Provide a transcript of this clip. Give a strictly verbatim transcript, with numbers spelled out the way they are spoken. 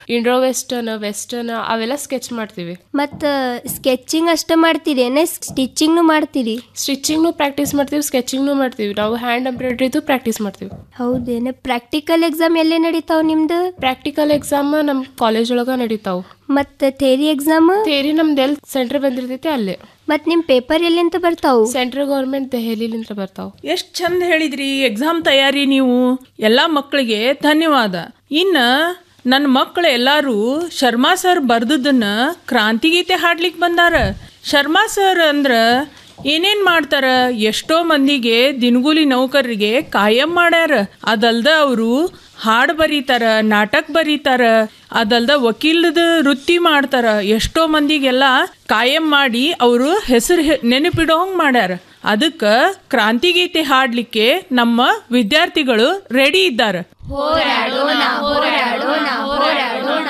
Indo western western ಅವೆಲ್ಲ sketch ಮಾಡ್ತೀವಿ. ಮತ್ತು ಸ್ಕೆಚಿಂಗ್ ಅಷ್ಟೇ ಮಾಡ್ತೀರಿ ಏನೇ ಸ್ಟಿಚಿಂಗ್ನು ಮಾಡ್ತೀರಿ? ಸ್ಟಿಚಿಂಗ್ನು ಪ್ರಾಕ್ಟೀಸ್ ಮಾಡ್ತೀವಿ, ಸ್ಕೆಚಿಂಗ್ನು ಮಾಡ್ತೀವಿ. ನಾವು ಹ್ಯಾಂಡ್ ಎಂಬ್ರಾಯ್ಡ್ರಿದು ಪ್ರಾಕ್ಟೀಸ್ ಮಾಡ್ತೀವಿ. ಹೌದೇನೆ. ಪ್ರಾಕ್ಟಿಕಲ್ ಎಕ್ಸಾಮ್ ಎಲ್ಲೇ ನಡೀತಾವ ನಿಮ್ದು? ಪ್ರಾಕ್ಟಿಕಲ್ ಎಕ್ಸಾಮ್ ನಮ್ಮ ಕಾಲೇಜ್ ಒಳಗೆ ನಡೀತಾವೆ. ಮತ್ತು ಥೇರಿ ಎಕ್ಸಾಮ್? ಥೇರಿ ನಮ್ದು ಎಲ್ಲಿ ಸೆಂಟ್ರ್ ಬಂದಿರ್ತೈತಿ ಅಲ್ಲೇ. ಮತ್ತು ನಿಮ್ಮ ಪೇಪರ್ ಎಲ್ಲಿಂದ ಬರ್ತಾವು? ಸೆಂಟ್ರಲ್ ಗೌರ್ಮೆಂಟ್ ದೆಹಲಿಲಿಂದ ಬರ್ತಾವೆ. ಎಷ್ಟು ಚಂದ ಹೇಳಿದ್ರಿ ಎಕ್ಸಾಮ್ ತಯಾರಿ ನೀವು. ಎಲ್ಲ ಮಕ್ಕಳಿಗೆ ಧನ್ಯವಾದ. ಇನ್ನು ನನ್ನ ಮಕ್ಕಳು ಎಲ್ಲರೂ ಶರ್ಮಾ ಸರ್ ಬರ್ದದನ್ನ ಕ್ರಾಂತಿಗೀತೆ ಹಾಡ್ಲಿಕ್ಕೆ ಬಂದಾರ. ಶರ್ಮಾ ಸರ್ ಅಂದ್ರ ಏನೇನ್ ಮಾಡ್ತಾರ, ಎಷ್ಟೋ ಮಂದಿಗೆ ದಿನಗೂಲಿ ನೌಕರರಿಗೆ ಕಾಯಂ ಮಾಡ್ಯಾರ. ಅದಲ್ದ ಅವರು ಹಾಡು ಬರೀತಾರ, ನಾಟಕ ಬರೀತಾರ, ಅದಲ್ದ ವಕೀಲದ ವೃತ್ತಿ ಮಾಡ್ತಾರ. ಎಷ್ಟೋ ಮಂದಿಗೆಲ್ಲ ಕಾಯಂ ಮಾಡಿ ಅವರು ಹೆಸರು ನೆನಪಿಡೋಂಗ್ ಮಾಡ್ಯಾರ. ಅದಕ್ಕೆ ಕ್ರಾಂತಿಗೀತೆ ಹಾಡ್ಲಿಕ್ಕೆ ನಮ್ಮ ವಿದ್ಯಾರ್ಥಿಗಳು ರೆಡಿ ಇದ್ದಾರೆ. ಹೋರಾಡೋಣ ಹೋರಾಡೋಣ ಹೋರಾಡೋಣ